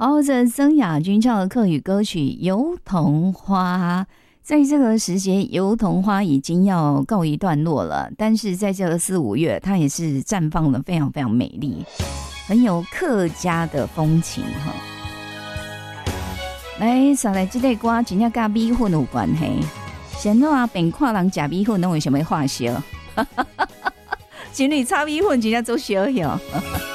好，这曾雅君唱的客语歌曲《油桐花》。在这个时节，油桐花已经要告一段落了，但是在这个4、5月，它也是绽放的非常非常美丽，很有客家的风情哈。来，上来这个歌真正跟米粉有关系。现在啊，便看人吃米粉，拢为什么化烧？情侣炒米粉真正做烧哟。